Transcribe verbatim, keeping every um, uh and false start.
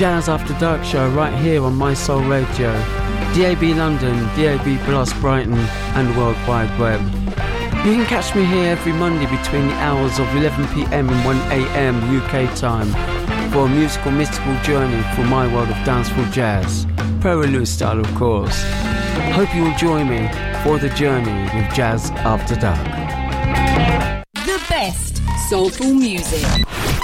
Jazz After Dark show right here on My Soul Radio, D A B London, D A B Plus Brighton and the World Wide Web. You can catch me here every Monday between the hours of eleven p m and one a m U K time for a musical mystical journey through my world of dancehall jazz, Pro style of course. Hope you will join me for the journey with Jazz After Dark. The best soulful music.